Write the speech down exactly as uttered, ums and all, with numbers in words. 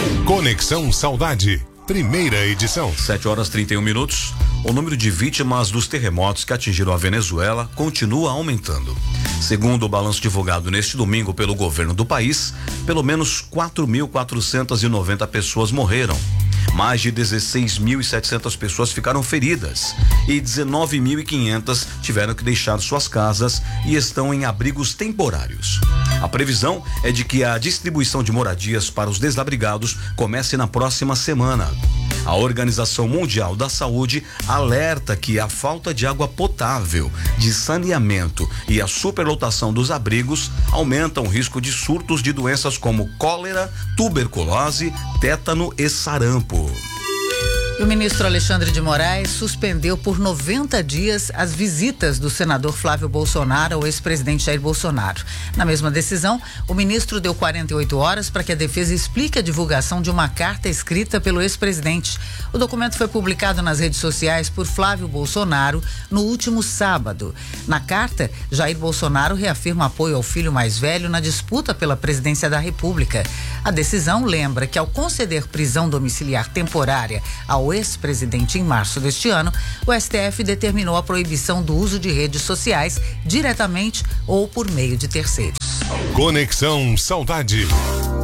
Conexão Saudade, primeira edição. sete horas e trinta e um minutos. O número de vítimas dos terremotos que atingiram a Venezuela continua aumentando. Segundo o balanço divulgado neste domingo pelo governo do país, pelo menos quatro mil quatrocentas e noventa pessoas morreram. Mais de dezesseis mil e setecentas pessoas ficaram feridas e dezenove mil e quinhentas tiveram que deixar suas casas e estão em abrigos temporários. A previsão é de que a distribuição de moradias para os desabrigados comece na próxima semana. A Organização Mundial da Saúde alerta que a falta de água potável, de saneamento e a superlotação dos abrigos aumentam o risco de surtos de doenças como cólera, tuberculose, tétano e sarampo. O ministro Alexandre de Moraes suspendeu por noventa dias as visitas do senador Flávio Bolsonaro ao ex-presidente Jair Bolsonaro. Na mesma decisão, o ministro deu quarenta e oito horas para que a defesa explique a divulgação de uma carta escrita pelo ex-presidente. O documento foi publicado nas redes sociais por Flávio Bolsonaro no último sábado. Na carta, Jair Bolsonaro reafirma apoio ao filho mais velho na disputa pela presidência da República. A decisão lembra que, ao conceder prisão domiciliar temporária ao ex-presidente em março deste ano, o S T F determinou a proibição do uso de redes sociais diretamente ou por meio de terceiros. Conexão Saudade.